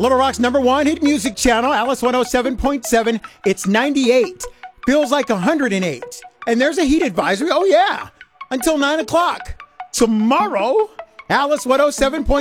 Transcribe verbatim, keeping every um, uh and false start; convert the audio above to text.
Little Rock's number one hit music channel, Alice one oh seven point seven. It's ninety-eight. Feels like one hundred eight. And there's a heat advisory. Oh, yeah. Until nine o'clock. Tomorrow, Alice one oh seven point seven.